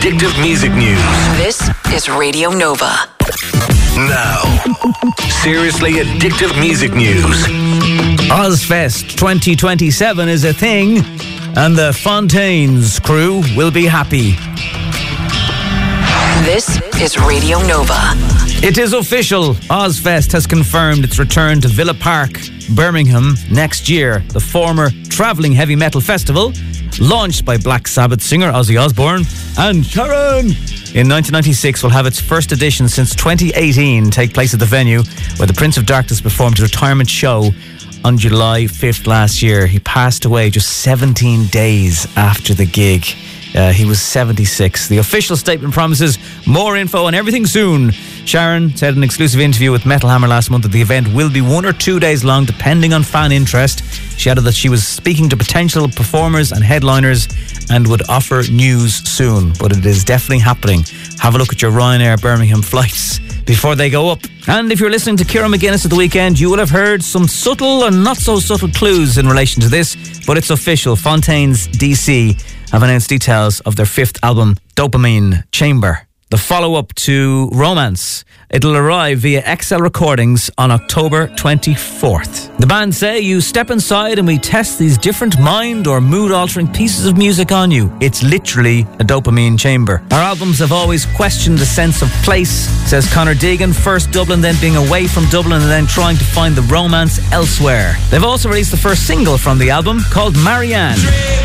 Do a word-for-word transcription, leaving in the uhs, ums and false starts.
addictive music news. This is Radio Nova. Now, seriously addictive music news. Ozfest twenty twenty-seven is a thing, and the Fontaines crew will be happy. This is Radio Nova. It is official. Ozfest has confirmed its return to Villa Park, Birmingham next year. The former travelling heavy metal festival, launched by Black Sabbath singer Ozzy Osbourne and Sharon in nineteen ninety-six, will have its first edition since twenty eighteen take place at the venue where the Prince of Darkness performed his retirement show on July fifth last year. He passed away just seventeen days after the gig. Uh, he was seventy-six. The official statement promises more info on everything soon. Sharon said in an exclusive interview with Metal Hammer last month that the event will be one or two days long depending on fan interest. She added that she was speaking to potential performers and headliners and would offer news soon, but it is definitely happening. Have a look at your Ryanair Birmingham flights before they go up. And if you're listening to Ciara McGuinness at the weekend, you will have heard some subtle and not so subtle clues in relation to this, but it's official. Fontaines D C have announced details of their fifth album, Dopamine Chamber, the follow-up to Romance. It'll arrive via X L Recordings on October twenty-fourth. The band say you step inside and we test these different mind or mood-altering pieces of music on you. It's literally a dopamine chamber. Our albums have always questioned the sense of place, says Conor Deegan. First Dublin, then being away from Dublin, and then trying to find the romance elsewhere. They've also released the first single from the album, called Marianne.